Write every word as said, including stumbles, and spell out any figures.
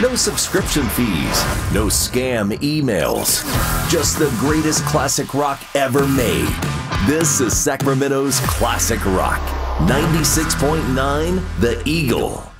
No subscription fees, no scam emails. Just the greatest classic rock ever made. This is Sacramento's Classic Rock. ninety-six point nine The Eagle.